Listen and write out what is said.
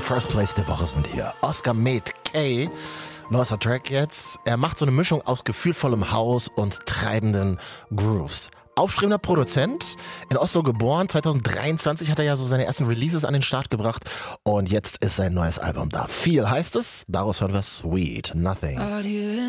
First Place der Woche sind hier. Oscar Made K. Neuester Track jetzt. Er macht so eine Mischung aus gefühlvollem House und treibenden Grooves. Aufstrebender Produzent, in Oslo geboren, 2023 hat er ja so seine ersten Releases an den Start gebracht und jetzt ist sein neues Album da. Viel heißt es, daraus hören wir Sweet Nothing.